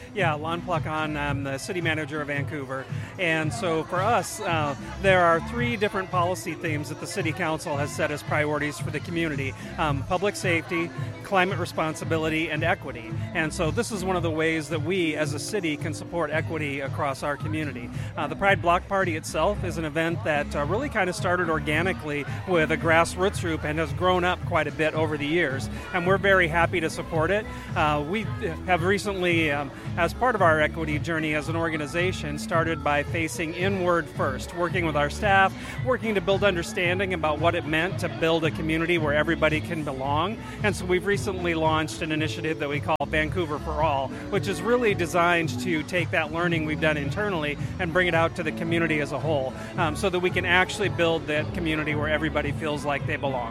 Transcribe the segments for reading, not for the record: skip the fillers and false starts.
Yeah, Lon Placon. I'm the city manager of Vancouver. And so for us, there are 3 different policy themes that the city council has set as priorities for the community. Public safety, climate responsibility, and equity. And so this is one of the ways that we as a city can support equity across our community. The Pride Block Party itself is an event that really kind of started organically with a grassroots group and has grown up quite a bit over the years. And we're very happy to support it. We have recently, as part of our equity journey as an organization, started by facing inward first, working with our staff, working to build understanding about what it meant to build a community where everybody can belong. And so we've recently launched an initiative that we call Vancouver for All, which is really designed to take that learning we've done internally and bring it out to the community as a whole, so that we can actually build that community where everybody feels like they belong.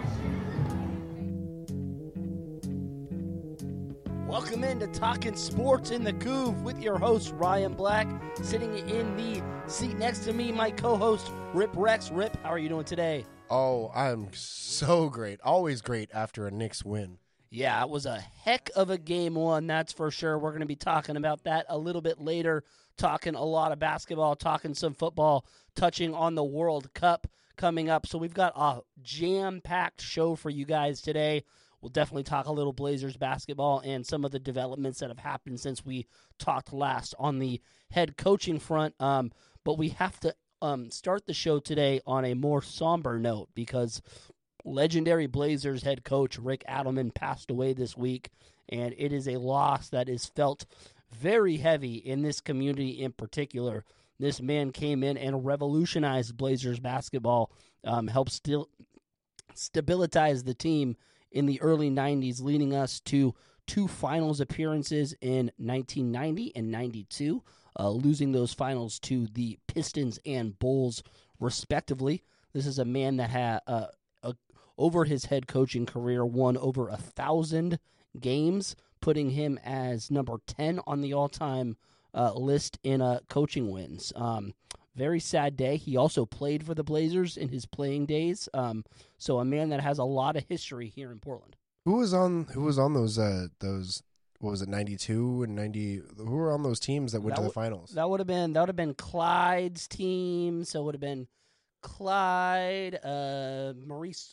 Welcome into Talking Sports in the Couve with your host, Ryan Black. Sitting in the seat next to me, my co-host, Rip Rex. Rip, how are you doing today? Oh, I'm so great. Always great after a Knicks win. Yeah, it was a heck of a game one, that's for sure. We're going to be talking about that a little bit later, talking a lot of basketball, talking some football, touching on the World Cup coming up. So we've got a jam-packed show for you guys today. We'll definitely talk a little Blazers basketball and some of the developments that have happened since we talked last on the head coaching front. But we have to start the show today on a more somber note because legendary Blazers head coach Rick Adelman passed away this week, and it is a loss that is felt very heavy in this community in particular. This man came in and revolutionized Blazers basketball, helped stabilize the team in the early 90s, leading us to 2 finals appearances in 1990 and 92, losing those finals to the Pistons and Bulls, respectively. This is a man that had, over his head coaching career, won over 1,000 games, putting him as number 10 on the all-time list in coaching wins. Very sad day. He also played for the Blazers in his playing days. So a man that has a lot of history here in Portland. Who was on those what was it, 92 and 90? Who were on those teams that went to the finals? That would have been Clyde's team. So it would have been Clyde, Maurice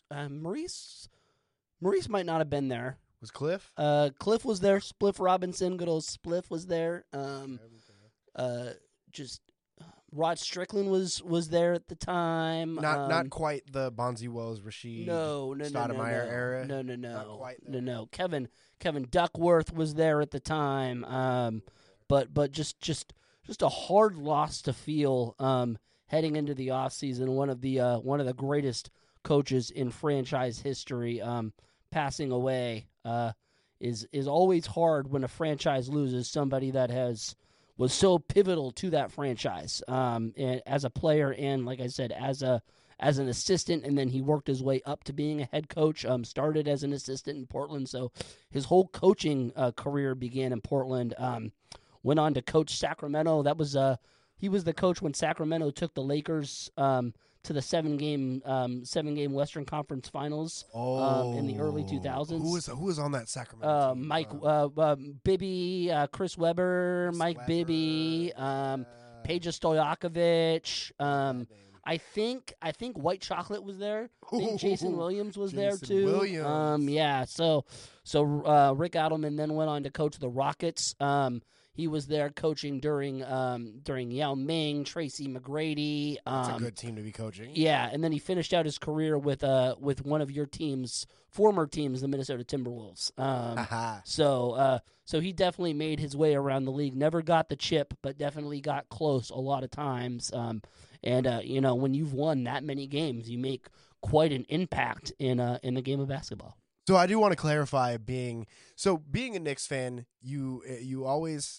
might not have been there. Was Cliff? Cliff was there. Spliff Robinson, good old Spliff was there. Rod Strickland was there at the time. Not quite the Bonzi Wells, Rasheed, Stoudemire era. No. Not quite there. No. Kevin Duckworth was there at the time. But just a hard loss to feel heading into the offseason. One of the greatest coaches in franchise history passing away is always hard when a franchise loses somebody that was so pivotal to that franchise and as a player and, like I said, as an assistant, and then he worked his way up to being a head coach, started as an assistant in Portland, so his whole coaching career began in Portland, went on to coach Sacramento. He was the coach when Sacramento took the Lakers to the seven-game Western Conference Finals in the early 2000s. Who was on that Sacramento team? Mike Bibby, Chris Webber, Mike Bibby, Peja Stojakovic. I think White Chocolate was there. I think Jason Williams was there too. Williams. Yeah. So Rick Adelman then went on to coach the Rockets. He was there coaching during Yao Ming, Tracy McGrady. That's a good team to be coaching. Yeah, and then he finished out his career with one of your former teams, the Minnesota Timberwolves. So he definitely made his way around the league. Never got the chip, but definitely got close a lot of times. And when you've won that many games, you make quite an impact in the game of basketball. So I do want to clarify being a Knicks fan, you always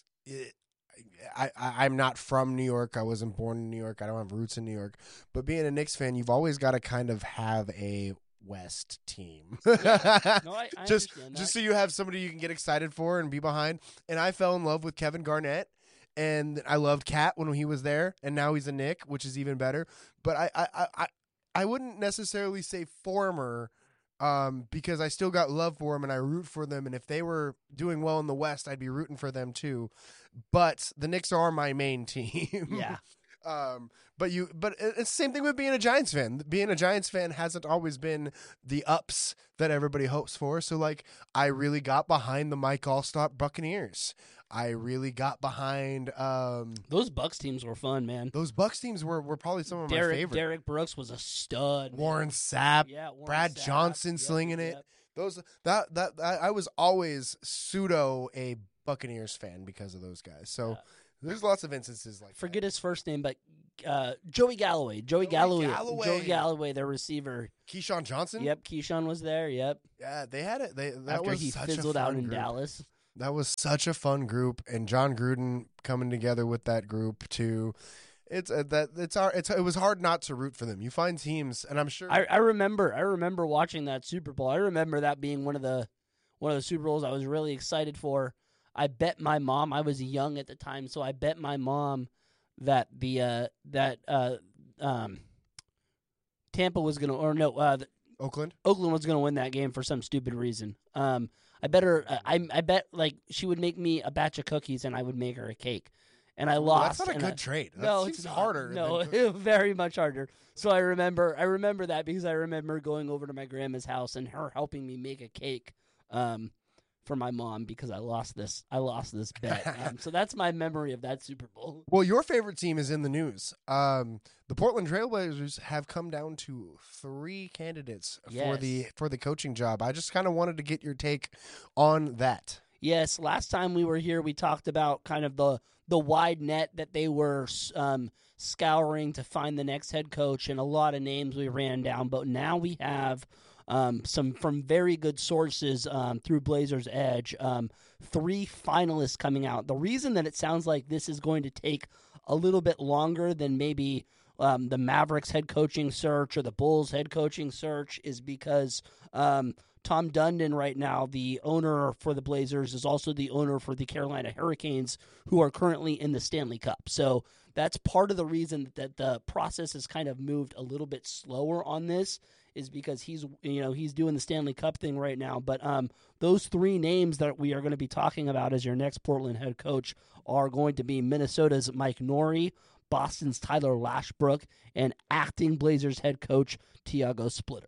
I'm not from New York. I wasn't born in New York. I don't have roots in New York. But being a Knicks fan, you've always got to kind of have a West team. Yeah. No, I just understand that. just so you have somebody you can get excited for and be behind. And I fell in love with Kevin Garnett. And I loved Cat when he was there, and now he's a Knick, which is even better. But I wouldn't necessarily say former because I still got love for them and I root for them. And if they were doing well in the West, I'd be rooting for them too. But the Knicks are my main team. Yeah. But it's the same thing with being a Giants fan. Being a Giants fan hasn't always been the ups that everybody hopes for. So like, I really got behind the Mike Allstott Buccaneers. I really got behind Those Bucks teams were fun, man. those Bucks teams were probably some of my favorite. Derek Brooks was a stud. Man. Warren Sapp, Warren Brad Sapp. Johnson Yep, slinging yep. it. Those that I was always pseudo a Buccaneers fan because of those guys. So there's lots of instances like Forget his first name, but Joey Galloway. Joey Galloway, their receiver. Keyshawn Johnson. Yep, Keyshawn was there. Yep. Yeah, they had it. That After was he such fizzled a out fun in group. Dallas. That was such a fun group, and John Gruden coming together with that group too. It was hard not to root for them. You find teams, and I'm sure I remember watching that Super Bowl. I remember that being one of the Super Bowls I was really excited for. I bet my mom. I was young at the time, so I bet my mom that Tampa was gonna, or no, Oakland was gonna win that game for some stupid reason. I bet her. I bet like she would make me a batch of cookies and I would make her a cake, and I lost. That's not a good trade. That No, seems it's not. harder. No, very much harder. So I remember that because I remember going over to my grandma's house and her helping me make a cake, for my mom because I lost this bet. So that's my memory of that Super Bowl. Well, your favorite team is in the news. The Portland Trailblazers have come down to 3 candidates for the coaching job. I just kind of wanted to get your take on that. Yes, last time we were here, we talked about kind of the wide net that they were scouring to find the next head coach, and a lot of names we ran down. But now we have some from very good sources through Blazers Edge, 3 finalists coming out. The reason that it sounds like this is going to take a little bit longer than maybe the Mavericks head coaching search or the Bulls head coaching search is because Tom Dundon right now, the owner for the Blazers, is also the owner for the Carolina Hurricanes, who are currently in the Stanley Cup. So that's part of the reason that the process has kind of moved a little bit slower on this, is because he's doing the Stanley Cup thing right now. But those 3 names that we are going to be talking about as your next Portland head coach are going to be Minnesota's Mike Norrie, Boston's Tyler Lashbrook, and acting Blazers head coach Tiago Splitter.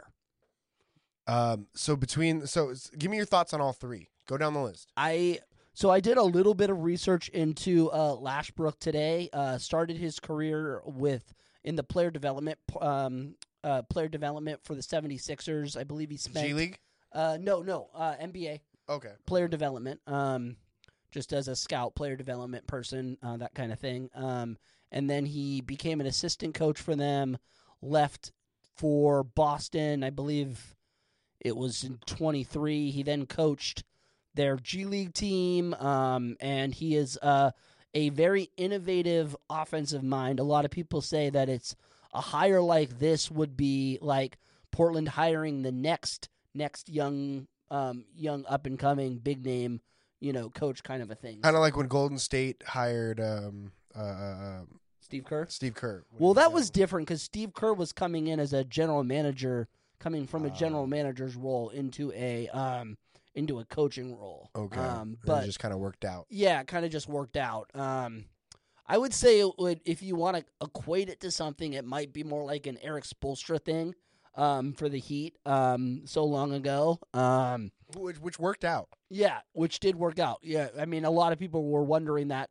So give me your thoughts on all 3. Go down the list. So I did a little bit of research into Lashbrook today. Started his career in the player development for the 76ers. I believe he spent G League? No, NBA. Okay. Player development. Just as a scout, player development person, that kind of thing. And then he became an assistant coach for them, left for Boston, I believe it was in 23. He then coached their G League team, and he is a very innovative offensive mind. A lot of people say that it's a hire like this would be like Portland hiring the next young up and coming big name, coach kind of a thing. Kind of like when Golden State hired Steve Kerr. Steve Kerr. Well, that was different because Steve Kerr was coming in as a general manager, coming from a general manager's role into a coaching role. Okay, but it just kind of worked out. Yeah, it kind of just worked out. I would say if you want to equate it to something, it might be more like an Eric Spoelstra thing for the Heat so long ago. Which worked out. Yeah, which did work out. Yeah, I mean, a lot of people were wondering that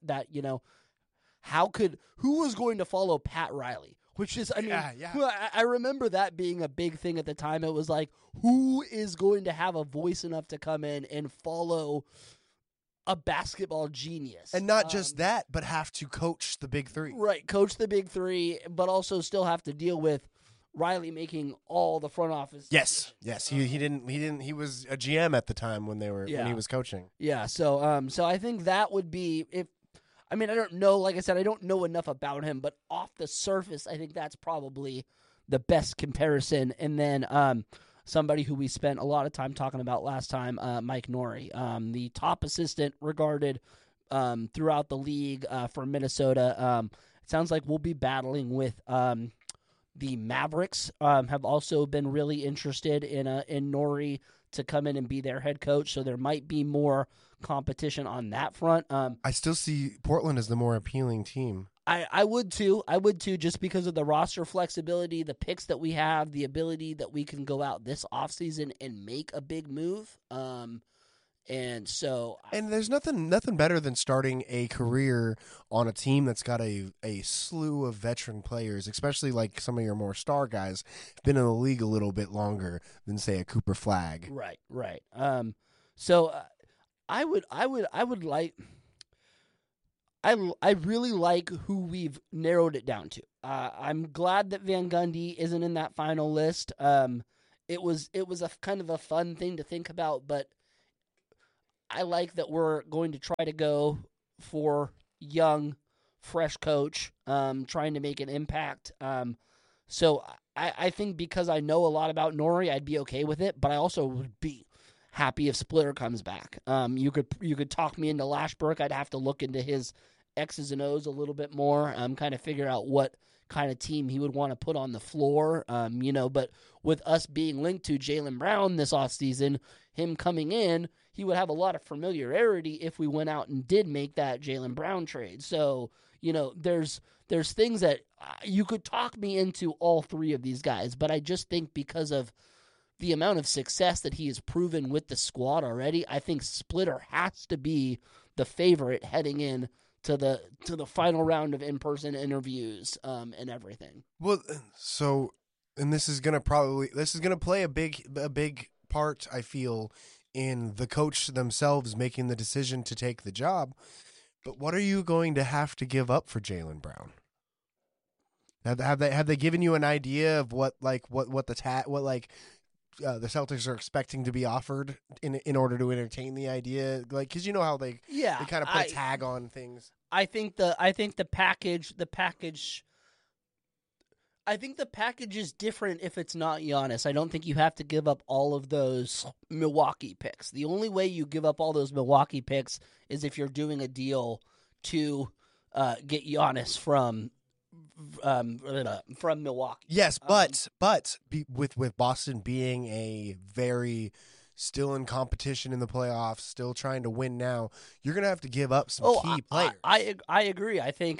who was going to follow Pat Riley? Which is, I remember that being a big thing at the time. It was like, who is going to have a voice enough to come in and follow a basketball genius? And not just that, but have to coach the big 3. Right, coach the big 3, but also still have to deal with Riley making all the front office. Yes. He didn't. He was a GM at the time when he was coaching. Yeah. So I think that would be I don't know. Like I said, I don't know enough about him, but off the surface, I think that's probably the best comparison. And then somebody who we spent a lot of time talking about last time, Mike Norrie, the top assistant regarded throughout the league for Minnesota. It sounds like we'll be battling with The Mavericks have also been really interested in Norrie to come in and be their head coach, so there might be more competition on that front. I still see Portland as the more appealing team. I would too, just because of the roster flexibility, the picks that we have, the ability that we can go out this offseason and make a big move. And there's nothing better than starting a career on a team that's got a slew of veteran players, especially like some of your more star guys have been in the league a little bit longer than say a Cooper Flagg. Right. So I really like who we've narrowed it down to. I'm glad that Van Gundy isn't in that final list. It was a kind of a fun thing to think about, but I like that we're going to try to go for young, fresh coach, trying to make an impact. So I think because I know a lot about Norrie, I'd be okay with it, but I also would be happy if Splitter comes back. You could talk me into Lashbrook. I'd have to look into his X's and O's a little bit more, kind of figure out what kind of team he would want to put on the floor. But with us being linked to Jaylen Brown this offseason, him coming in, he would have a lot of familiarity if we went out and did make that Jaylen Brown trade. So, there's things that you could talk me into all three of these guys, but I just think because of the amount of success that he has proven with the squad already, I think Splitter has to be the favorite heading in to the final round of in-person interviews and everything. Well, so, and this is gonna play a big part, I feel, in the coach themselves making the decision to take the job. But what are you going to have to give up for Jaylen Brown? Have they given you an idea of what the Celtics are expecting to be offered in order to entertain the idea? Like, because you know how they kind of put a tag on things. I think the package is different if it's not Giannis. I don't think you have to give up all of those Milwaukee picks. The only way you give up all those Milwaukee picks is if you're doing a deal to get Giannis from Milwaukee. Yes, but with Boston being a very still in competition in the playoffs, still trying to win now, you're going to have to give up some key players. I agree. I think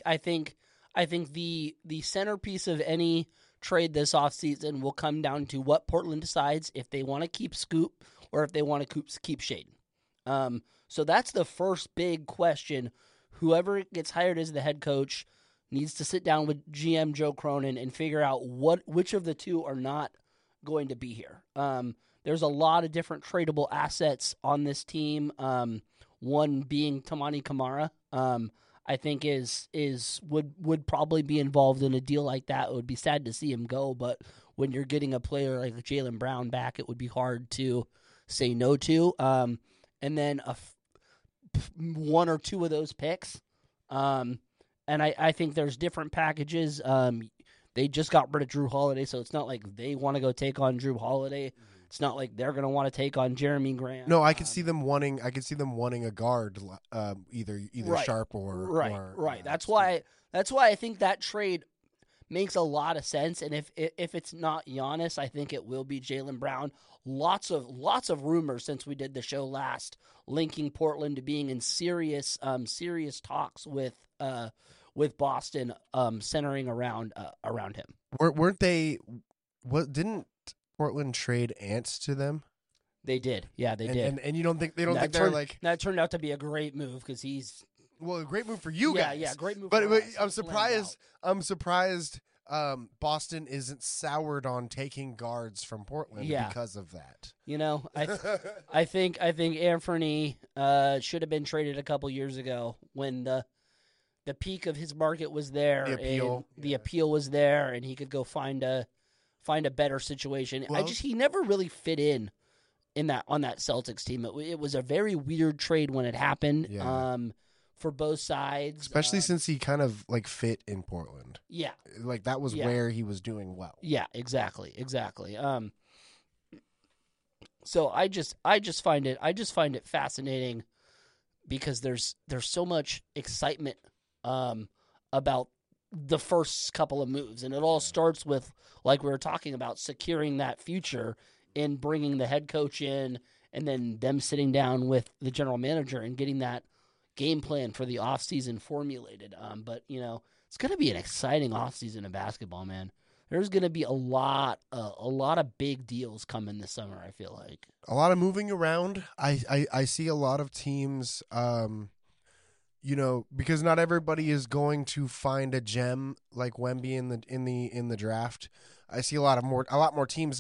the centerpiece of any trade this offseason will come down to what Portland decides if they want to keep Scoop or if they want to keep Shaedon. So that's the first big question. Whoever gets hired as the head coach needs to sit down with GM Joe Cronin and figure out which of the two are not going to be here. There's a lot of different tradable assets on this team. One being Tamani Kamara. I think would probably be involved in a deal like that. It would be sad to see him go, but when you're getting a player like Jaylen Brown back, it would be hard to say no to. And then one or two of those picks. And I think there's different packages. They just got rid of Drew Holiday, so it's not like they want to go take on Drew Holiday. It's not like they're going to want to take on Jeremy Grant. No, I could see them wanting a guard, either right, Sharp or right. That's why I think that trade makes a lot of sense. And if it's not Giannis, I think it will be Jaylen Brown. Lots of rumors since we did the show last, linking Portland to being in serious talks with Boston, centering around him. Weren't they? What didn't Portland trade Ants to them? They did. Yeah, they did. And you don't think they're like that turned out to be a great move because he's a great move for you guys. Yeah, great move. But I'm surprised. Boston isn't soured on taking guards from Portland because of that. I think Anthony should have been traded a couple years ago when the peak of his market was there. The appeal was there, and he could go find a better situation. Well, he never really fit in on that Celtics team. It was a very weird trade when it happened. Yeah. For both sides, especially since he kind of like fit in Portland. Yeah, like that was where he was doing well. Yeah, exactly. So I just find it fascinating because there's so much excitement about the first couple of moves. And it all starts with, like we were talking about, securing that future and bringing the head coach in, and then them sitting down with the general manager and getting that game plan for the offseason formulated. But, it's going to be an exciting offseason of basketball, man. There's going to be a lot of big deals coming this summer, I feel like. A lot of moving around. I see a lot of teams, because not everybody is going to find a gem like Wemby in the draft. I see a lot more teams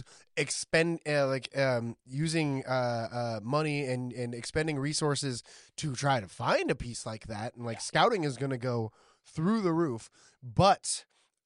using money and expending resources to try to find a piece like that, and scouting is going to go through the roof. But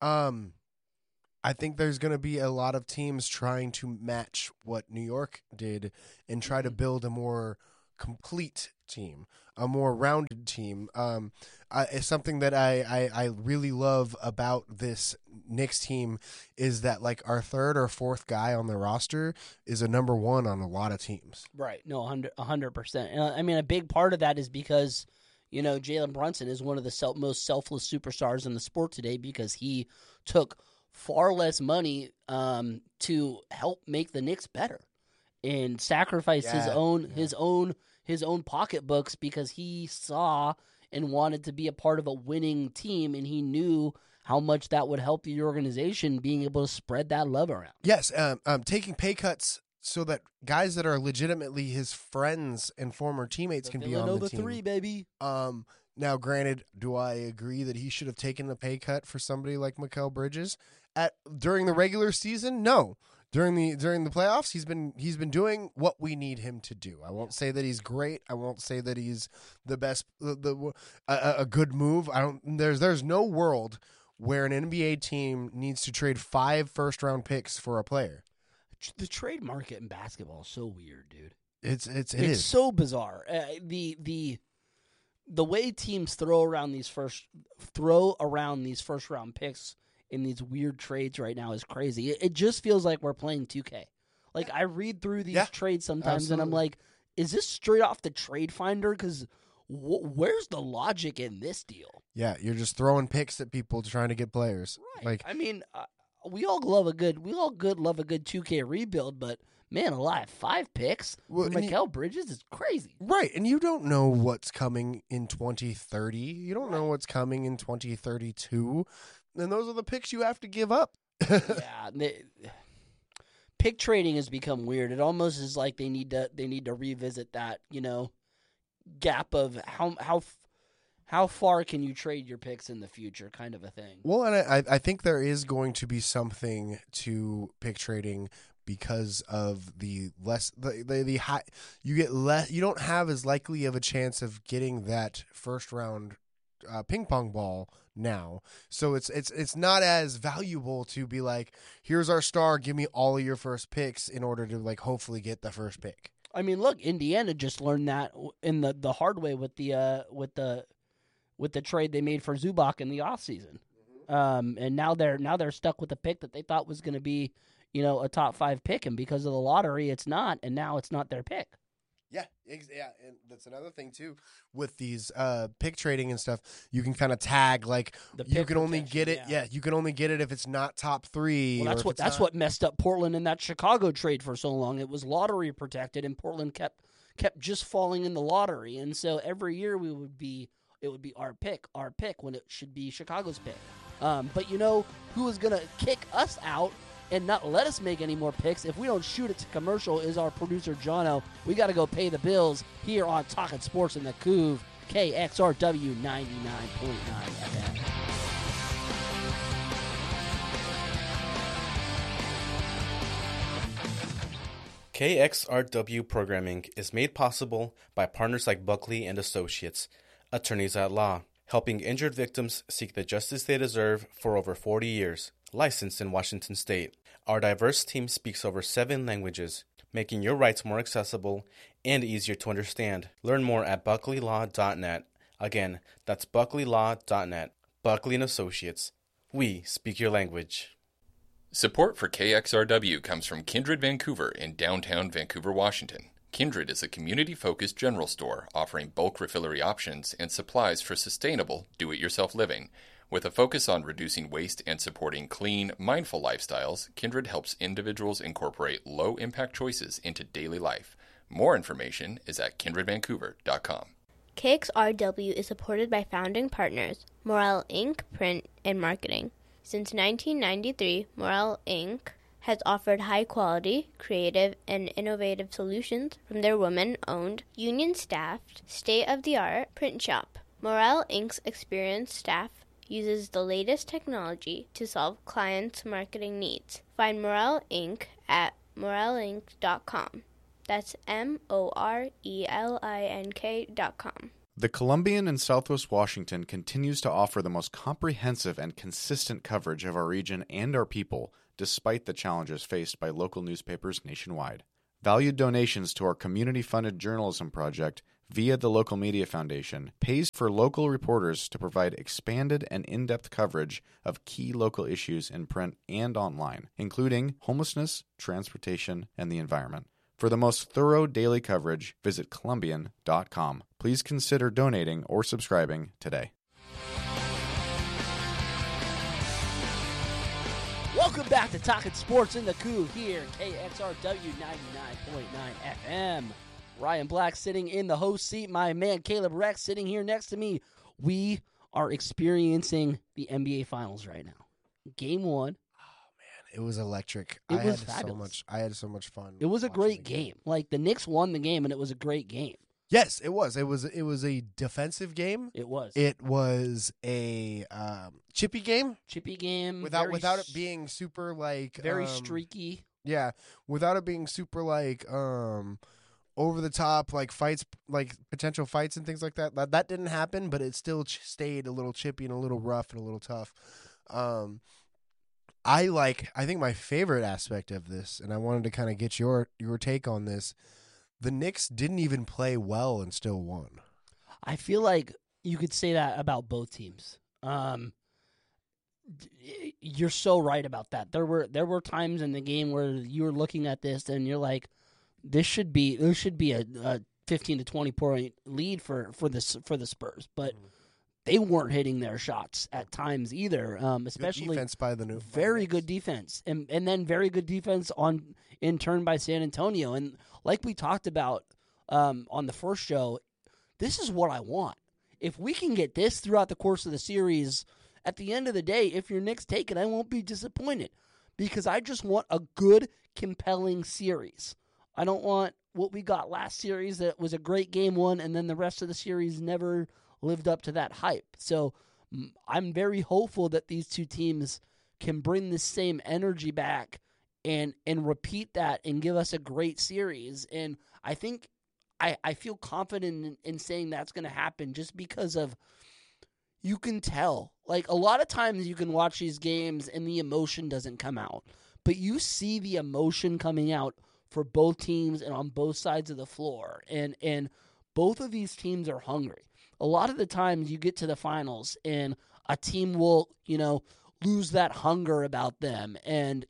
I think there's going to be a lot of teams trying to match what New York did and try to build a more complete team, a more rounded team. It's something that I really love about this Knicks team is that our third or fourth guy on the roster is a number one on a lot of teams. Right. No, 100%. And I mean, a big part of that is because, Jalen Brunson is one of the most selfless superstars in the sport today, because he took far less money to help make the Knicks better and sacrificed his own pocketbooks because he saw and wanted to be a part of a winning team, and he knew how much that would help the organization being able to spread that love around. Yes, taking pay cuts so that guys that are legitimately his friends and former teammates can be on the team. 3, baby. Now, granted, do I agree that he should have taken a pay cut for somebody like Mikal Bridges during the regular season? No. During the playoffs, he's been doing what we need him to do. I won't say that he's great. I won't say that he's the best, a good move. There's no world where an NBA team needs to trade 5 first-round picks for a player. The trade market in basketball is so weird, dude. It It's is so bizarre. The way teams throw around these first round picks in these weird trades right now is crazy. It just feels like we're playing 2K. I read through these trades sometimes, absolutely. and I'm like, is this straight off the trade finder? Because where's the logic in this deal? Yeah, you're just throwing picks at people trying to get players. Right. I mean, we all love a good 2K rebuild, but man alive, 5 picks for Mikal Bridges is crazy. Right, and you don't know what's coming in 2030. You don't know what's coming in 2032. And those are the picks you have to give up. Yeah, pick trading has become weird. It almost is like they need to revisit that, gap of how far can you trade your picks in the future, kind of a thing. Well, and I think there is going to be something to pick trading because of the high, you get less. You don't have as likely of a chance of getting that first round ping pong ball now, so it's not as valuable to be like, here's our star, give me all of your first picks in order to hopefully get the first pick. I mean, look, Indiana just learned that in the hard way with the trade they made for Zubac in the offseason. And now they're stuck with a pick that they thought was going to be, a top 5 pick, and because of the lottery, it's not, and now it's not their pick. Yeah, and that's another thing too with these pick trading and stuff. You can kind of tag you can only get it. Yeah, you can only get it if it's not top 3. Well, that's what messed up Portland in that Chicago trade for so long. It was lottery protected, and Portland kept just falling in the lottery, and so every year it would be our pick when it should be Chicago's pick. But who is gonna kick us out and not let us make any more picks if we don't shoot it to commercial is our producer, Jono. We got to go pay the bills here on Talking Sports in the Couve, KXRW 99.9 FM. KXRW programming is made possible by partners like Buckley and Associates, attorneys at law, helping injured victims seek the justice they deserve for over 40 years. Licensed in Washington State. Our diverse team speaks over 7 languages, making your rights more accessible and easier to understand. Learn more at buckleylaw.net. Again, that's buckleylaw.net. Buckley & Associates. We speak your language. Support for KXRW comes from Kindred Vancouver in downtown Vancouver, Washington. Kindred is a community-focused general store offering bulk refillery options and supplies for sustainable, do-it-yourself living. With a focus on reducing waste and supporting clean, mindful lifestyles, Kindred helps individuals incorporate low-impact choices into daily life. More information is at kindredvancouver.com. KXRW is supported by founding partners Morel Inc., Print and Marketing. Since 1993, Morel Inc. has offered high-quality, creative, and innovative solutions from their women-owned, union-staffed, state-of-the-art print shop. Morel Inc.'s experienced staff uses the latest technology to solve clients' marketing needs. Find Morel Inc. at morelinc.com. That's MORELINK.com. The Columbian in Southwest Washington continues to offer the most comprehensive and consistent coverage of our region and our people, despite the challenges faced by local newspapers nationwide. Valued donations to our community-funded journalism project via the Local Media Foundation pays for local reporters to provide expanded and in-depth coverage of key local issues in print and online, including homelessness, transportation, and the environment. For the most thorough daily coverage, visit Columbian.com. Please consider donating or subscribing today. Welcome back to Talking Sports in the Coup here, KXRW 99.9 FM. Ryan Black sitting in the host seat. My man Caleb Rex sitting here next to me. We are experiencing the NBA Finals right now. Game 1. It was electric. It was fabulous. I had so much fun. It was a great game. Like, the Knicks won the game, and it was a great game. Yes, it was. It was a defensive game. It was. It was a chippy game. Chippy game. Without it being super like very streaky. Yeah, without it being super like over the top, like fights, like potential fights and things like that. That didn't happen, but it still stayed a little chippy and a little rough and a little tough. I think my favorite aspect of this, and I wanted to kind of get your take on this. The Knicks didn't even play well and still won. I feel like you could say that about both teams. You're so right about that. There were times in the game where you were looking at this and you're like, this should be a 15 to 20 point lead for the Spurs, but they weren't hitting their shots at times either. Especially good defense by the new. Very good defense, and then very good defense in turn by San Antonio. And like we talked about on the first show, this is what I want. If we can get this throughout the course of the series, at the end of the day, if your Knicks take it, I won't be disappointed because I just want a good, compelling series. I don't want what we got last series that was a great game 1 and then the rest of the series never lived up to that hype. So I'm very hopeful that these two teams can bring the same energy back and repeat that and give us a great series. And I think I feel confident in saying that's going to happen just because of you can tell. Like a lot of times you can watch these games and the emotion doesn't come out. But you see the emotion coming out for both teams and on both sides of the floor. And both of these teams are hungry. A lot of the times you get to the finals and a team will, lose that hunger about them and,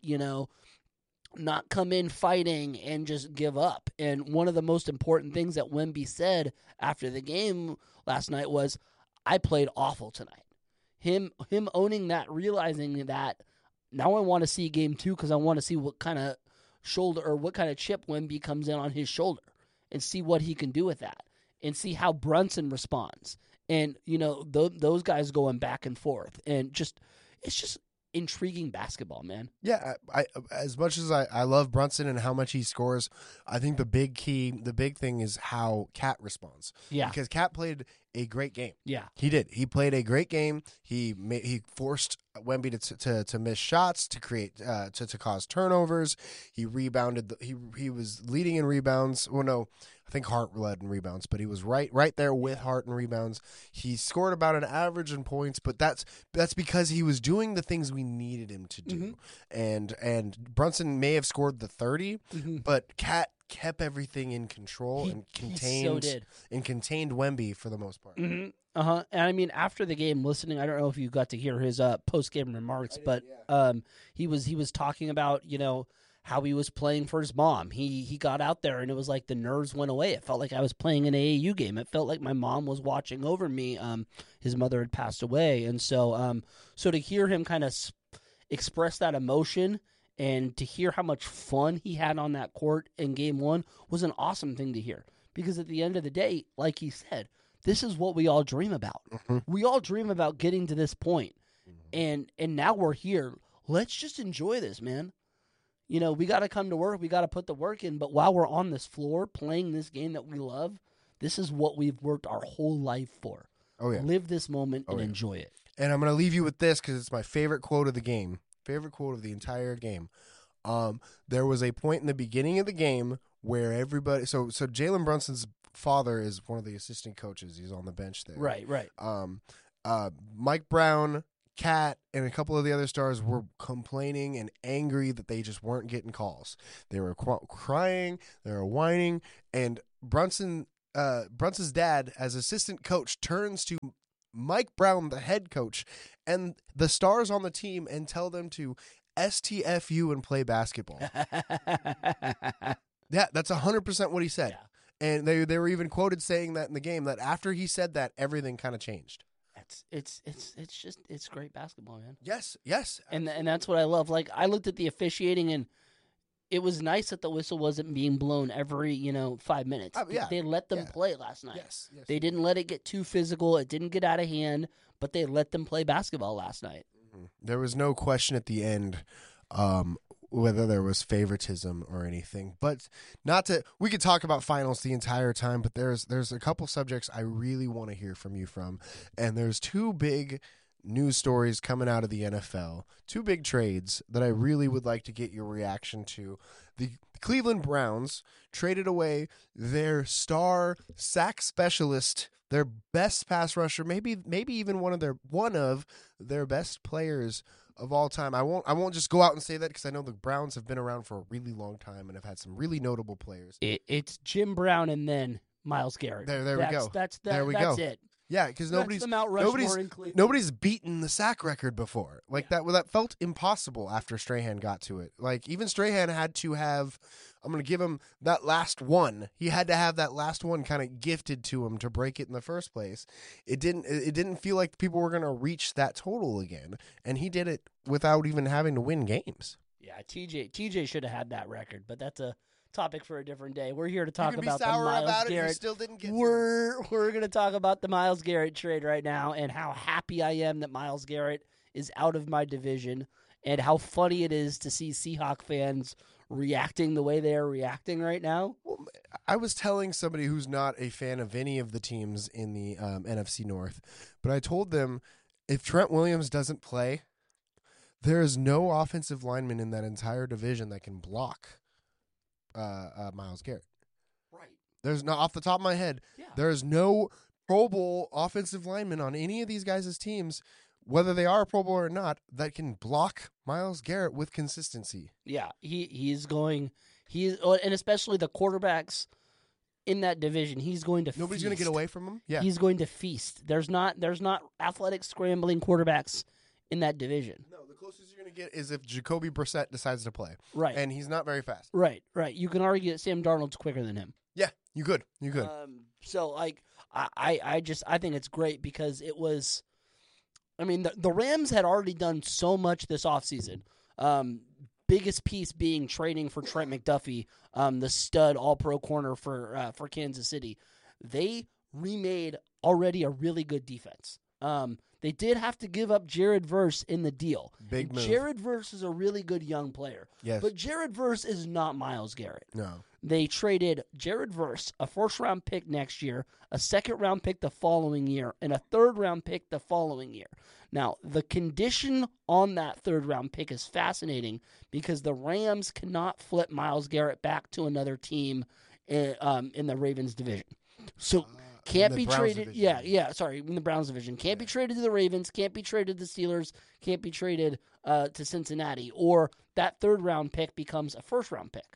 not come in fighting and just give up. And one of the most important things that Wemby said after the game last night was, I played awful tonight. Him owning that, realizing that now I want to see game 2 because I want to see what kind of shoulder or what kind of chip Wemby comes in on his shoulder and see what he can do with that. And see how Brunson responds. And, those guys going back and forth. And it's just intriguing basketball, man. Yeah, I as much as I love Brunson and how much he scores, I think the big thing is how Cat responds. Yeah. Because Cat played a great game. Yeah. He did. He played a great game. He forced Wemby to miss shots, to create to cause turnovers. He rebounded. He was leading in rebounds. Well, no, I think Hart led in rebounds, but he was right there with Hart in rebounds. He scored about an average in points, but that's because he was doing the things we needed him to do. Mm-hmm. And Brunson may have scored the 30, but Cat kept everything in control and contained Wemby for the most part. Mm-hmm. And I mean, after the game, listening, I don't know if you got to hear his post game remarks, he was talking about how he was playing for his mom. He got out there, and it was like the nerves went away. It felt like I was playing an AAU game. It felt like my mom was watching over me. His mother had passed away, and so to hear him kind of express that emotion and to hear how much fun he had on that court in game one was an awesome thing to hear. Because at the end of the day, like he said, this is what we all dream about. Mm-hmm. We all dream about getting to this point. And now we're here. Let's just enjoy this, man. You know, we got to come to work. We got to put the work in. But while we're on this floor playing this game that we love, this is what we've worked our whole life for. Oh, yeah. Live this moment and yeah. enjoy it. And I'm going to leave you with this because it's my favorite quote of the game. Favorite quote of the entire game. There was a point in the beginning of the game where everybody. So Jalen Brunson's father is one of the assistant coaches. He's on the bench there. Right. Mike Brown, Cat, and a couple of the other stars were complaining and angry that they just weren't getting calls. They were crying, they were whining, and Brunson's dad, as assistant coach, turns to Mike Brown, the head coach, and the stars on the team and tell them to STFU and play basketball. Yeah, that's 100% what he said. Yeah. And they were even quoted saying that in the game, that after he said that, everything kind of changed. It's great basketball, man. Yes. And that's what I love. Like, I looked at the officiating, and it was nice that the whistle wasn't being blown every 5 minutes. Yeah. They let them play last night. Yes. They didn't let it get too physical. It didn't get out of hand, but they let them play basketball last night. There was no question at the end whether there was favoritism or anything. But we could talk about finals the entire time, but there's a couple subjects I really want to hear from you from. And there's two big news stories coming out of the NFL, two big trades that I really would like to get your reaction to. The Cleveland Browns traded away their star sack specialist, their best pass rusher, maybe even one of their best players of all time. I won't just go out and say that because I know the Browns have been around for a really long time and have had some really notable players. It's Jim Brown and then Myles Garrett. There we go. That's it. Yeah, because nobody's beaten the sack record before. That felt impossible after Strahan got to it. Like, even Strahan had to have, I'm going to give him that last one. He had to have that last one kind of gifted to him to break it in the first place. It didn't feel like people were going to reach that total again, and he did it without even having to win games. Yeah, TJ should have had that record, but that's a topic for a different day. We're here to talk about the sour Myles about Garrett. It, you still didn't get we're going to talk about the Myles Garrett trade right now and how happy I am that Myles Garrett is out of my division and how funny it is to see Seahawk fans reacting the way they are reacting right now. Well, I was telling somebody who's not a fan of any of the teams in the NFC North, but I told them if Trent Williams doesn't play, there is no offensive lineman in that entire division that can block Myles Garrett. Right. There's no, off the top of my head, there is no Pro Bowl offensive lineman on any of these guys' teams, whether they are a Pro Bowl or not, that can block Myles Garrett with consistency. Yeah, and especially the quarterbacks in that division, he's going to Nobody's feast. going to get away from him. Yeah. He's going to feast. There's not athletic scrambling quarterbacks in that division. No, the closest you're going to get is if Jacoby Brissett decides to play. Right. And he's not very fast. Right. You can argue that Sam Darnold's quicker than him. Yeah, you could. So, like, I think it's great because it was, I mean, the Rams had already done so much this offseason. Biggest piece being trading for Trent McDuffie, the stud all-pro corner for Kansas City. They remade already a really good defense. They did have to give up Jared Verse in the deal. Big move. Jared Verse is a really good young player. Yes. But Jared Verse is not Myles Garrett. No. They traded Jared Verse, a first-round pick next year, a second-round pick the following year, and a third-round pick the following year. Now, the condition on that third-round pick is fascinating because the Rams cannot flip Myles Garrett back to another team in the Ravens division. So can't be traded. Division. In the Browns division. Can't be traded to the Ravens, can't be traded to the Steelers, can't be traded to Cincinnati, or that third-round pick becomes a first-round pick.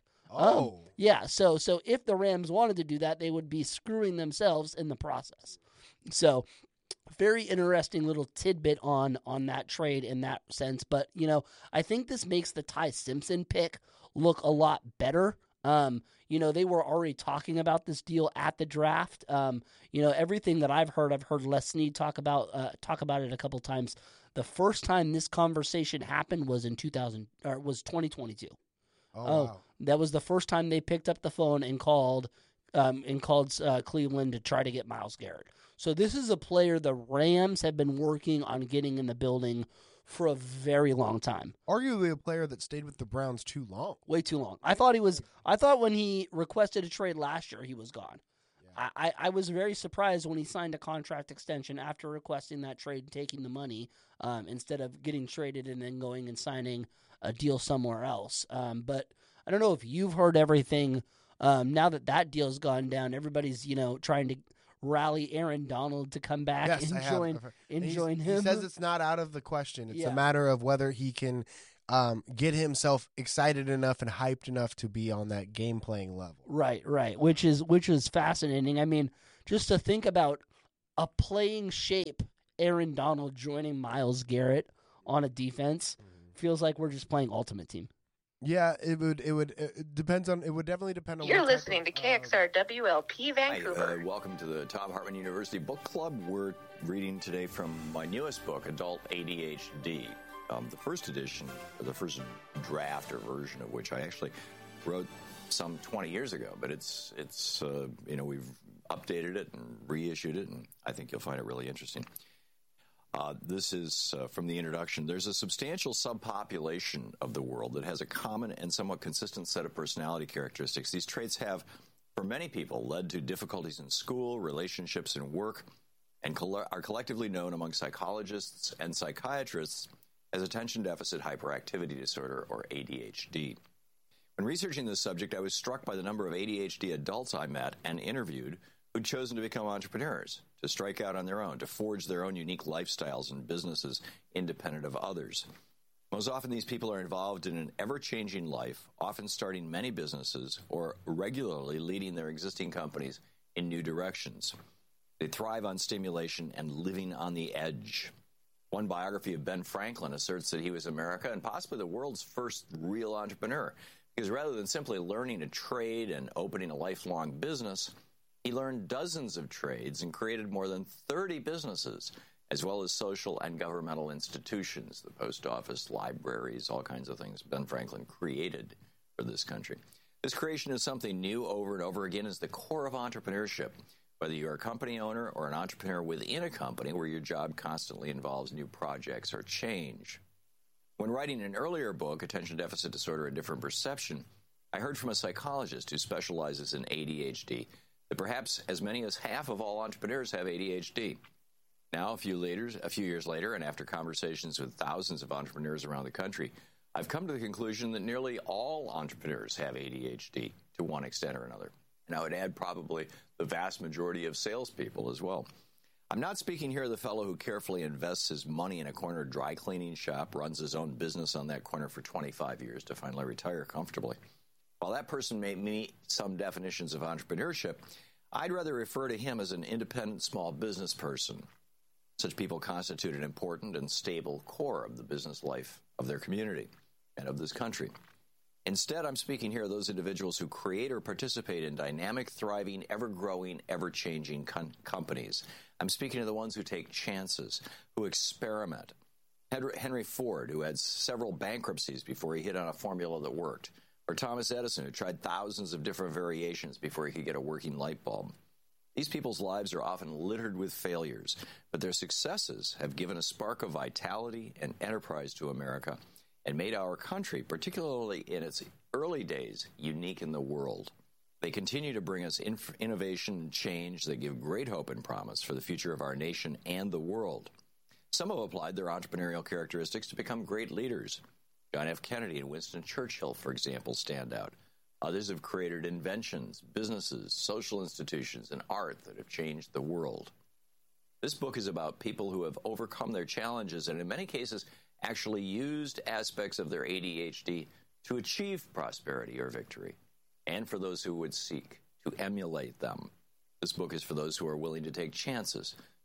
So if the Rams wanted to do that, they would be screwing themselves in the process. So very interesting little tidbit on that trade in that sense. But, I think this makes the Ty Simpson pick look a lot better. They were already talking about this deal at the draft. Everything that I've heard Les Snead talk about it a couple times. The first time this conversation happened was in 2022. Wow. That was the first time they picked up the phone and called Cleveland to try to get Myles Garrett. So this is a player the Rams have been working on getting in the building for a very long time. Arguably a player that stayed with the Browns too long. Way too long. I thought when he requested a trade last year, he was gone. Yeah. I was very surprised when he signed a contract extension after requesting that trade and taking the money instead of getting traded and then going and signing a deal somewhere else. But I don't know if you've heard everything. Now that deal's gone down, everybody's trying to rally Aaron Donald to come back and join him. He says it's not out of the question. It's a matter of whether he can get himself excited enough and hyped enough to be on that game playing level. Right, which is fascinating. I mean, just to think about a playing shape Aaron Donald joining Myles Garrett on a defense feels like we're just playing Ultimate Team. Yeah, it would definitely depend on. You're listening to KXR WLP Vancouver. Hi, welcome to the Tom Hartman University Book Club. We're reading today from my newest book, Adult ADHD. The first edition, or the first draft or version of which I actually wrote some 20 years ago, but it's we've updated it and reissued it, and I think you'll find it really interesting. This is from the introduction. There's a substantial subpopulation of the world that has a common and somewhat consistent set of personality characteristics. These traits have, for many people, led to difficulties in school, relationships, and work, and are collectively known among psychologists and psychiatrists as attention deficit hyperactivity disorder, or ADHD. When researching this subject, I was struck by the number of ADHD adults I met and interviewed who'd chosen to become entrepreneurs, to strike out on their own, to forge their own unique lifestyles and businesses independent of others. Most often, these people are involved in an ever-changing life, often starting many businesses or regularly leading their existing companies in new directions. They thrive on stimulation and living on the edge. One biography of Ben Franklin asserts that he was America and possibly the world's first real entrepreneur, because rather than simply learning a trade and opening a lifelong business, he learned dozens of trades and created more than 30 businesses, as well as social and governmental institutions, the post office, libraries, all kinds of things Ben Franklin created for this country. This creation of something new over and over again is the core of entrepreneurship, whether you're a company owner or an entrepreneur within a company where your job constantly involves new projects or change. When writing an earlier book, Attention Deficit Disorder: A Different Perception, I heard from a psychologist who specializes in ADHD that perhaps as many as half of all entrepreneurs have ADHD. Now, a few years later, and after conversations with thousands of entrepreneurs around the country, I've come to the conclusion that nearly all entrepreneurs have ADHD to one extent or another. And I would add probably the vast majority of salespeople as well. I'm not speaking here of the fellow who carefully invests his money in a corner dry cleaning shop, runs his own business on that corner for 25 years to finally retire comfortably. While that person may meet some definitions of entrepreneurship, I'd rather refer to him as an independent small business person. Such people constitute an important and stable core of the business life of their community and of this country. Instead, I'm speaking here of those individuals who create or participate in dynamic, thriving, ever-growing, ever-changing companies. I'm speaking of the ones who take chances, who experiment. Henry Ford, who had several bankruptcies before he hit on a formula that worked. Or Thomas Edison, who tried thousands of different variations before he could get a working light bulb. These people's lives are often littered with failures, but their successes have given a spark of vitality and enterprise to America and made our country, particularly in its early days, unique in the world. They continue to bring us innovation and change that give great hope and promise for the future of our nation and the world. Some have applied their entrepreneurial characteristics to become great leaders. John F. Kennedy and Winston Churchill, for example, stand out. Others have created inventions, businesses, social institutions, and art that have changed the world. This book is about people who have overcome their challenges and in many cases actually used aspects of their ADHD to achieve prosperity or victory, and for those who would seek to emulate them. This book is for those who are willing to take chances,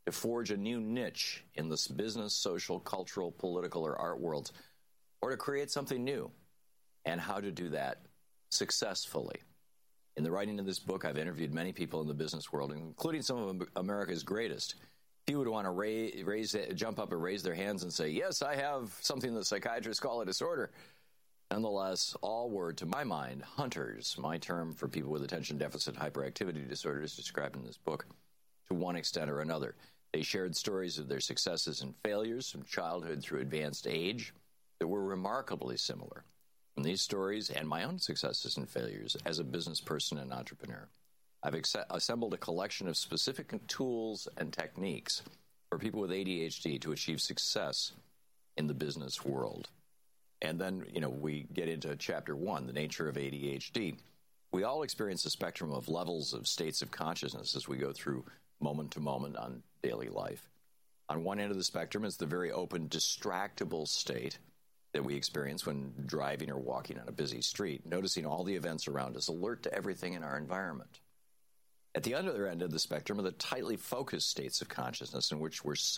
to forge a new niche in this business, social, cultural, political, or art worlds, or to create something new, and how to do that successfully. In the writing of this book, I've interviewed many people in the business world, including some of America's greatest. Few would want to jump up and raise their hands and say, yes, I have something that psychiatrists call a disorder. Nonetheless, all were, to my mind, hunters, my term for people with attention deficit hyperactivity disorder is described in this book, to one extent or another. They shared stories of their successes and failures from childhood through advanced age that were remarkably similar. From these stories and my own successes and failures as a business person and entrepreneur, I've assembled a collection of specific tools and techniques for people with ADHD to achieve success in the business world. And then, we get into chapter 1, the nature of ADHD. We all experience a spectrum of levels of states of consciousness as we go through moment to moment on daily life. On one end of the spectrum is the very open, distractible state that we experience when driving or walking on a busy street, noticing all the events around us, alert to everything in our environment. At the other end of the spectrum are the tightly focused states of consciousness in which we're